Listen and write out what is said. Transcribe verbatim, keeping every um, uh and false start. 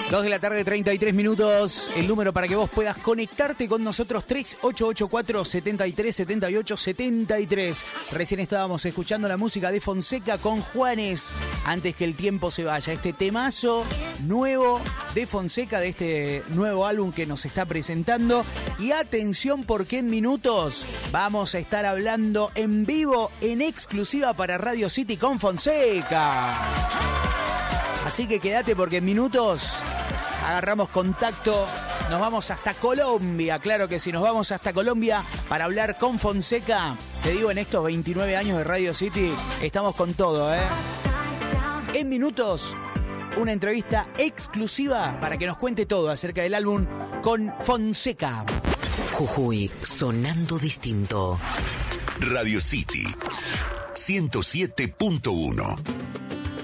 dos de la tarde, treinta y tres minutos. El número para que vos puedas conectarte con nosotros, tres ocho ocho cuatro, siete tres, siete ocho, siete tres. Recién estábamos escuchando la música de Fonseca con Juanes, Antes que el tiempo se vaya. Este temazo nuevo de Fonseca, de este nuevo álbum que nos está presentando. Y atención, porque en minutos vamos a estar hablando en vivo, en exclusiva para Radio City con Fonseca. Así que quédate porque en minutos agarramos contacto, nos vamos hasta Colombia, claro que sí, nos vamos hasta Colombia para hablar con Fonseca. Te digo, en estos veintinueve años de Radio City estamos con todo, ¿eh? En minutos, una entrevista exclusiva para que nos cuente todo acerca del álbum con Fonseca. Jujuy, sonando distinto. Radio City ciento siete punto uno.